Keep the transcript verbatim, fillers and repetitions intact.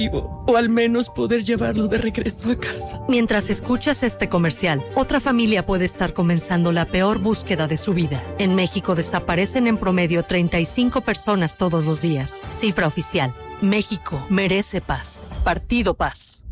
o al menos poder llevarlo de regreso a casa. Mientras escuchas este comercial, otra familia puede estar comenzando la peor búsqueda de su vida. En México desaparecen en promedio treinta y cinco personas todos los días. Cifra oficial. México merece paz. Partido Paz.